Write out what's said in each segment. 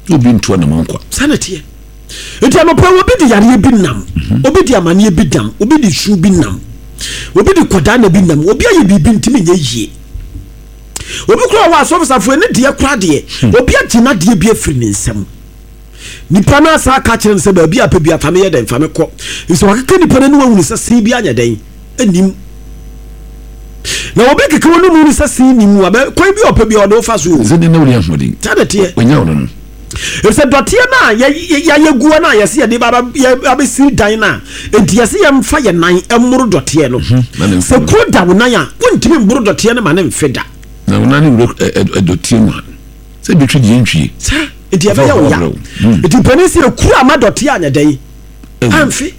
obi nto na mankwa sanete enti anopa obi di yare bi nam obi di amane bi dam obi di su bi nam obi di koda na bi nam obi aye bibi ntimi nye yie obi kura wa asofisafo ne de kura de obi agina de bi afiri ne nsam nipa na sa ka kire nse ba bi apa bi afame ye den fame kɔ nso wakeka nipa na no wunu sɛ bi anya den anim na obi keke wonu mu sɛ sin ni mu aba kwan bi opa bi odo fa so zene na wuri ahmodi tadete onya wono no ese dotie na ya guo na ya se ya de baba ya si dan na enti ya se ya mfa ye nan emuru dotie no se kro da wo nan a wontimi mburu dotie no ma ne mfeda na wo nan wuro dotie mu se bi twidi ntwie sa enti ya fa ya wo ya enti panisi e kru ama dotie anya dan amfi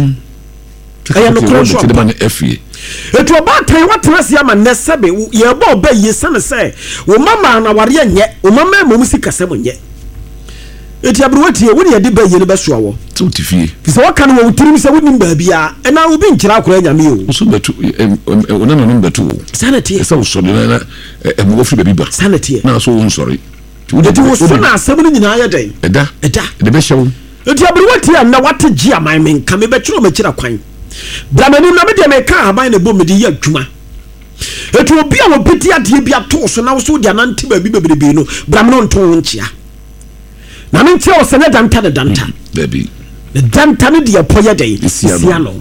aya no kro so ba ne afie etu oba tan watena se ama nesebe ye ba oba ye sane se wo mama na ware nye wo mama mom sikasem nye eti abruwatie woni ye de ba ye ne beso awo tuti fie fisa waka no wo tirim se woni ba bia na obi nkira akora nyame o so betu ona no betu sanete se wo so na mo firi ba bi ba sanete na so wo nsori eti wo so na asem no nyina ye den eda de be hyew eti abruwatie na wate gi aman men ka me be kiro me kira kwan bramani na me de me ka aban na bom de ye adwuma etu obi a wo peti ade bi ato so na wo so de anante ba bi bebrebe no bramani nto nchia na me ntia o se ne danta ne danta baby ne danta ne de apoye den sia no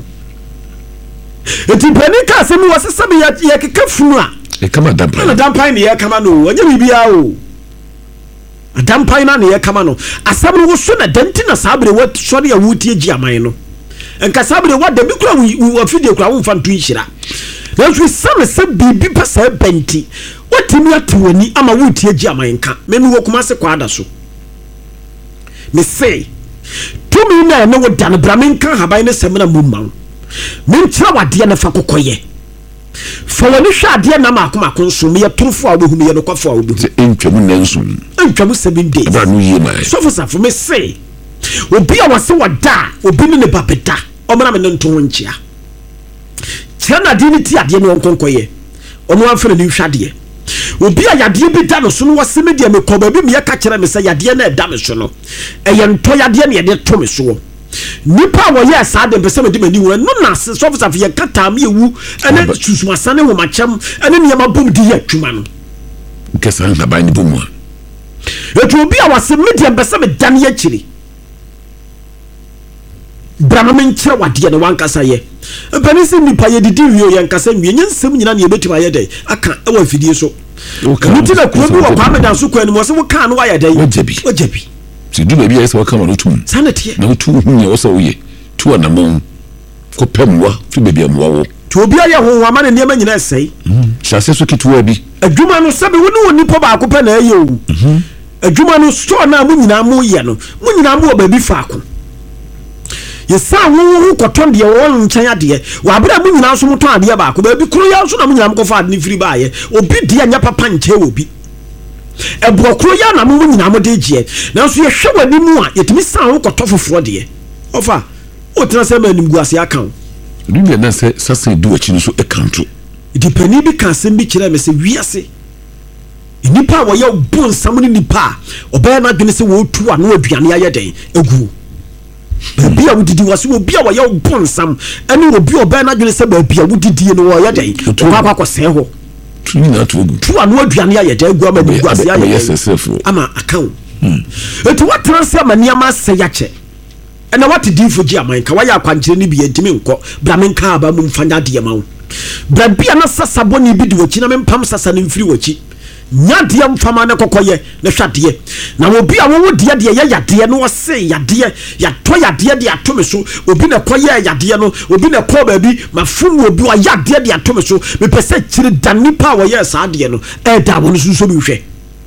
etu pani ka se mi wose sabe ye keka funu a e kama dampa na dampa ne ye kama no anya bibia o dampa na ne ye kama no asam no wo so na danti na sabre wo so de ya wutie gi aman no enka sabre wo da bi kura wo afide kura wo mfa nto nhira na so same se bibi pasa benti wotimi atwani ama wutie gi aman ka me mi wo kuma se kwa da so me say to me na no wo dan bramen kan haban ne semna mumma me ntra wade na fa kokoye fa woni hwa ade na makoma konso me yetorfo a wo hu me ye no kwafo a wo hu entwamu nanso entwamu 7 days ba no yie mai so for me say obi a wase wada obi ne babeda omra me nto nchia kira na de ni ti ade no nkonkoye ono afere ni hwade obi a yade bi da no so no wase me de me ko ba bi me ka kira me say yade na da me so no eye nto yade na yade to me so nipa wo ye sa de pese me de mani wo no na so for ye kata me ewu ene susumasa ne wo machem ene ne ma bom di ye twuma no kesa na ba ni bom etu obi a wase me de pese me dan ye kiri brama men kira wade ne wankasa ye panisi nipa ye didi wi ye nkasa nwie nyensem nyina ne betima ye dai aka e wa fidie so muti na kuro bi wa kwa medan so kwa ni mo se wo kan no wa ye dai ojebi si du baby ese wa kan no tum sanete na tu hu ye wo so wo ye tu na mo ko pemwa tu baby amwa wo to obi aye ho wa ma ne niam nyina sei hyase so kitu bi adwuma no sabe wo ne woni po ba ko pe na aye o adwuma no store na mu nyina mo ye no mu nyina mo ba bi faako yesa wo koton de wo nkyɛn ade wa abra mu nyina so moton ade ba ko ba bi kuro ya so na mu nyina ko fa ade ni firi ba ye obi de anya papa nkyɛ obi ebro kuro ya na mu nyina mo de gie na so ye hwe wani mu a yetimi san wo koto foforo de ofa o tena se ma nim guase akan dubi na se sase du achi no so ekanto di pani bi kan se bi kire me se wiase nipa wo ye bon sam ni nipa oba na dwene se wo tu a na aduane aye den egu bia wudidi wase obi a woyɛ bonsam ɛne obi oba na dwene sɛ bia wudidi no woyɛ den kwa kwa sɛ ho tuni na to gu tu anu aduane ayɛ den gu ama ni guase ayɛ ama akawo etu watran sɛ mania ma sɛ yakyɛ ɛna wate difo gi aman ka wayɛ akwankyere ni bi yɛntimi nkɔ bra men ka aba mu mfanya de ma wo bra bia na sasa boni bi de wachi na mempam sasa ne mfiri wachi nyade mfama ne kokoye ne hwade na obi a wo de ye yade no wose yade ya to yade de atome so obi na koye yade no obi na ko ba bi mafum obi wa yade de atome so me pese kire danipa wo ye sa de no e da wo no so bi hwe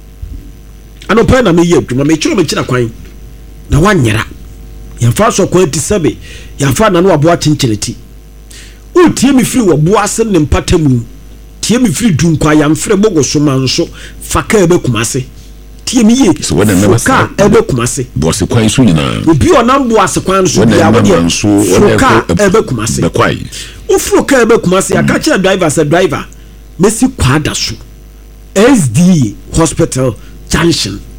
ano pa na me ye adwuma me kire me kira kwan na wanyera yamfa so ko ati yamfa na no abo atinkyereti utie me firi wo bo ase ne mpatamu tie me firi dunkwa yamfre bogo so manso faka ebe kumase tie me ye so wona never ka ebe kumase bo se kwan so nyina obi onam bo ase kwan so bia wo de ka ebe kumase be kwai ofro ka ebe kumase akache driver se driver mesi kwada so SD hospital junction